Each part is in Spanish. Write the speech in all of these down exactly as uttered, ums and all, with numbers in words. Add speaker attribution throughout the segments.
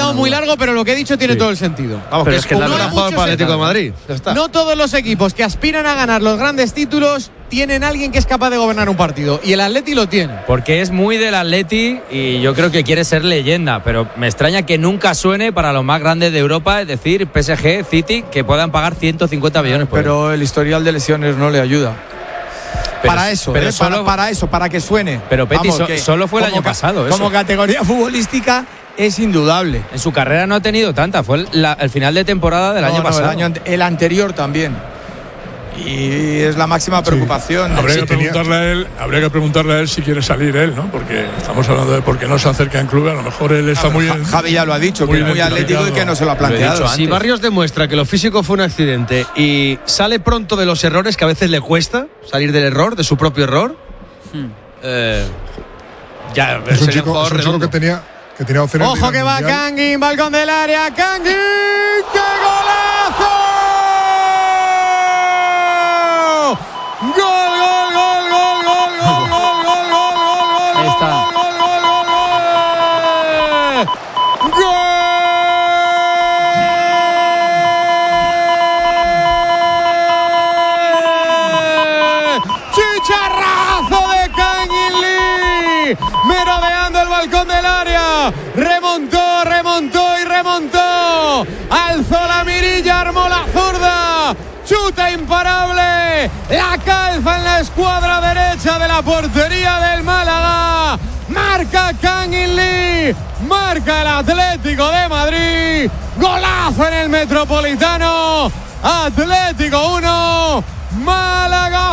Speaker 1: sonado muy largo, pero lo que he dicho tiene sí. todo el sentido.
Speaker 2: Vamos, pero que es, es que no la juega para el Atlético de Madrid. Ya está.
Speaker 1: No todos los equipos que aspiran a ganar los grandes títulos tienen alguien que es capaz de gobernar un partido, y el Atleti lo tiene.
Speaker 3: Porque es muy del Atleti y yo creo que quiere ser leyenda, pero me extraña que nunca suene para los más grandes de Europa, es decir, P S G, City, que puedan pagar ciento cincuenta millones por
Speaker 4: Pero él. El historial de lesiones no le ayuda.
Speaker 1: Pero, para eso,
Speaker 4: pero
Speaker 1: ¿eh?
Speaker 4: solo, para, para eso, para que suene.
Speaker 3: Pero Peti,
Speaker 4: Vamos,
Speaker 3: so,
Speaker 4: que
Speaker 3: solo fue el año
Speaker 4: ca-
Speaker 3: pasado eso.
Speaker 4: Como categoría futbolística es indudable.
Speaker 3: En su carrera no ha tenido tanta, fue el, la, el final de temporada del
Speaker 4: no,
Speaker 3: año
Speaker 4: no,
Speaker 3: pasado.
Speaker 4: El, año, el anterior también. Y es la máxima preocupación.
Speaker 5: Sí. Habría,
Speaker 4: sí,
Speaker 5: que preguntarle a él, habría que preguntarle a él si quiere salir él, ¿no? Porque estamos hablando de por qué no se acerca en club. A lo mejor él está muy...
Speaker 4: Ja, Javi ya lo ha dicho, muy que es muy atlético y que no se lo ha planteado.
Speaker 2: Lo si Barrios demuestra que lo físico fue un accidente y sale pronto de los errores, que a veces le cuesta salir del error, de su propio error, hmm. eh, ya
Speaker 5: es un chico, es un chico que tenía, que tenía opciones.
Speaker 1: Ojo que va Kangin, balcón del área, Kangin, ¡qué golazo! ¡Gol, gol, gol, gol, gol, gol, gol, gol, gol, gol!
Speaker 6: Ahí está.
Speaker 1: ¡Gol, gol, gol, gol! ¡Gol! ¡Chicharrazo de Kangin Lee! Merodeando el balcón del área. Remontó, remontó y remontó. Alzó la mirilla, armó la zurda. Chuta imparable, la calza en la escuadra derecha de la portería del Málaga. Marca Kangin Lee, marca el Atlético de Madrid. Golazo en el Metropolitano. Atlético uno, Málaga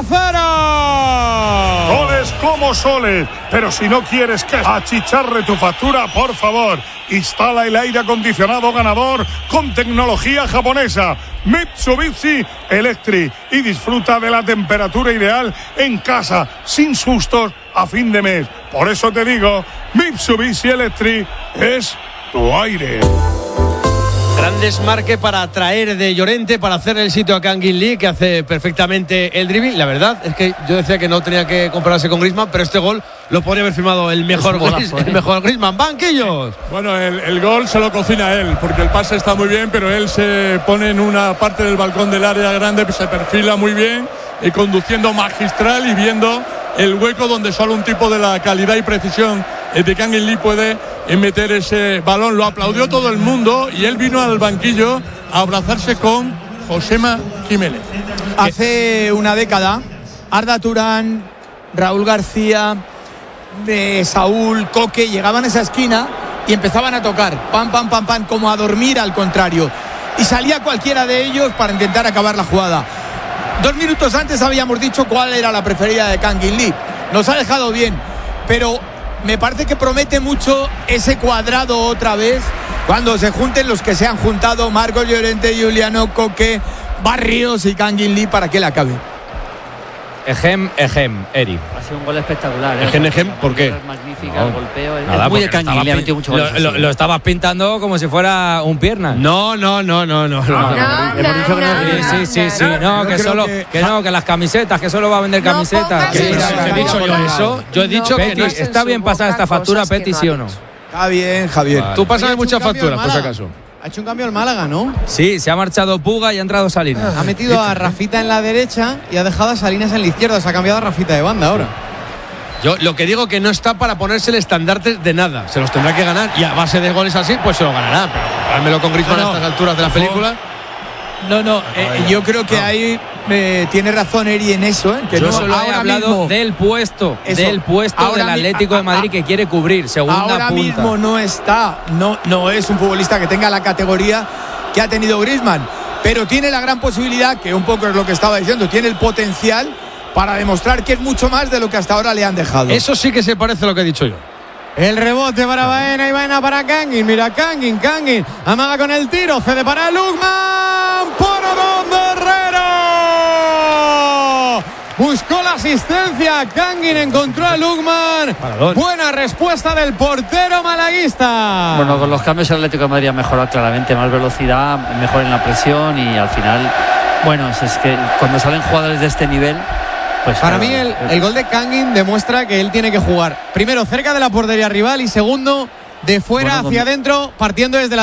Speaker 1: cero.
Speaker 7: Goles como soles, pero si no quieres que achicharre tu factura, por favor, instala el aire acondicionado ganador con tecnología japonesa Mitsubishi Electric y disfruta de la temperatura ideal en casa, sin sustos a fin de mes. Por eso te digo, Mitsubishi Electric es tu aire.
Speaker 2: Gran desmarque para atraer de Llorente, para hacer el sitio a Kangin Lee, que hace perfectamente el dribbling. La verdad es que yo decía que no tenía que compararse con Griezmann, pero este gol lo podría haber firmado el mejor, golazo, el mejor Griezmann. ¡Banquillos!
Speaker 5: Bueno, el, el gol se lo cocina él, porque el pase está muy bien, pero él se pone en una parte del balcón del área grande, se perfila muy bien y conduciendo magistral y viendo el hueco donde solo un tipo de la calidad y precisión de Kangin Lee puede meter ese balón. Lo aplaudió todo el mundo y él vino al banquillo a abrazarse con Josema Jiménez.
Speaker 4: Hace una década, Arda Turán, Raúl García, de Saúl, Coque, llegaban a esa esquina y empezaban a tocar, pam, pam, pam, pam, como a dormir al contrario. Y salía cualquiera de ellos para intentar acabar la jugada. Dos minutos antes habíamos dicho cuál era la preferida de Kangin Lee. Nos ha dejado bien, pero me parece que promete mucho ese cuadrado otra vez cuando se junten los que se han juntado, Marcos Llorente, Juliano, Coque, Barrios y Kangin Lee, para que le acabe.
Speaker 3: Ejem, Ejem, Eri.
Speaker 6: Ha sido un gol espectacular. ¿eh?
Speaker 2: Ejem, Ejem, ¿por qué?
Speaker 6: Magnífica,
Speaker 3: no,
Speaker 6: el golpeo.
Speaker 3: Nada,
Speaker 6: es muy de Kangin Lee, ha metido mucho goles.
Speaker 3: Lo, lo, lo estabas pintando como si fuera un pierna.
Speaker 2: No, no, no, no, no. no,
Speaker 8: no, no,
Speaker 6: Hemos dicho que no,
Speaker 8: no,
Speaker 6: no,
Speaker 3: Sí, sí, sí, sí. No,
Speaker 4: Yo
Speaker 3: que
Speaker 4: creo
Speaker 3: solo,
Speaker 4: que-
Speaker 3: que no, que las camisetas, que solo va a vender
Speaker 8: No
Speaker 3: camisetas.
Speaker 8: pongas
Speaker 3: Que-
Speaker 8: eso.
Speaker 2: He dicho yo eso. Yo he dicho que
Speaker 3: Peti,
Speaker 2: no.
Speaker 3: está bien pasada esta factura, Peti, ¿sí o no?
Speaker 4: Está bien, Javier.
Speaker 3: Vale.
Speaker 2: Tú pásame
Speaker 1: Ha hecho
Speaker 2: muchas
Speaker 1: un cambio
Speaker 2: facturas,
Speaker 1: el
Speaker 2: por si
Speaker 1: Málaga.
Speaker 2: acaso.
Speaker 1: Ha hecho un cambio el Málaga, ¿no?
Speaker 3: Sí, se ha marchado Puga y ha entrado Salinas.
Speaker 1: Ha metido a Rafita en la derecha y ha dejado a Salinas en la izquierda. Se ha cambiado a Rafita de banda ahora.
Speaker 2: Yo lo que digo que no está para ponerse el estandarte de nada. Se los tendrá que ganar y a base de goles así, pues se lo ganará. Pero comparármelo con Griezmann
Speaker 4: No, no.
Speaker 2: a estas alturas de la película.
Speaker 4: No, no, eh, yo creo que ahí eh, tiene razón Eri en eso, ¿eh? Que
Speaker 3: Yo
Speaker 4: no,
Speaker 3: solo he
Speaker 4: ahora
Speaker 3: hablado
Speaker 4: mismo,
Speaker 3: del puesto,
Speaker 4: Eso.
Speaker 3: del puesto
Speaker 4: Ahora
Speaker 3: del
Speaker 4: mi-
Speaker 3: Atlético
Speaker 4: a-
Speaker 3: de Madrid
Speaker 4: a-
Speaker 3: que quiere cubrir, segunda
Speaker 4: ahora
Speaker 3: punta.
Speaker 4: mismo no está, no, no es un futbolista que tenga la categoría que ha tenido Griezmann, pero tiene la gran posibilidad, que un poco es lo que estaba diciendo, tiene el potencial para demostrar que es mucho más de lo que hasta ahora le han dejado.
Speaker 2: Eso sí que se parece a lo que he dicho yo.
Speaker 1: El rebote para Baena y Baena para Kangin. Mira Kangin, Kangin. Amaga con el tiro. Cede para Lukman. Por donde Herrero. Buscó la asistencia. Kangin encontró a Lukman.
Speaker 2: Paradón.
Speaker 1: Buena respuesta del portero malaguista.
Speaker 6: Bueno, con los cambios el Atlético de Madrid ha mejorado claramente, más velocidad, mejor en la presión y al final, bueno, es, es que cuando salen jugadores de este nivel, pues
Speaker 1: Para
Speaker 6: claro,
Speaker 1: mí el, el gol de Kangin demuestra que él tiene que jugar primero cerca de la portería rival y segundo de fuera
Speaker 6: Bueno,
Speaker 1: hacia
Speaker 6: donde-
Speaker 1: adentro partiendo desde la